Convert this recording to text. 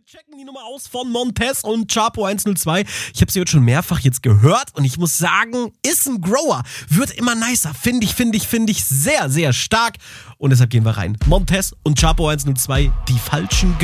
checken die Nummer aus von Montez und Chapo 102. Ich habe sie heute schon mehrfach jetzt gehört und ich muss sagen, ist ein Grower. Wird immer nicer. Finde ich sehr, sehr stark. Und deshalb gehen wir rein. Montez und Chapo 102, die falschen